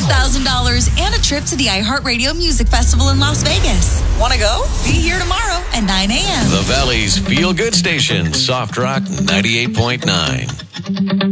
$100,000 and a trip to the iHeartRadio Music Festival in Las Vegas. Want to go? Be here tomorrow at 9 a.m. The Valley's Feel Good Station, Soft Rock 98.9.